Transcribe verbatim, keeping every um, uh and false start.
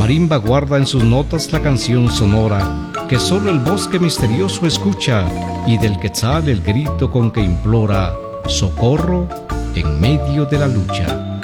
marimba guarda en sus notas la canción sonora que solo el bosque misterioso escucha, y del quetzal el grito con que implora socorro en medio de la lucha.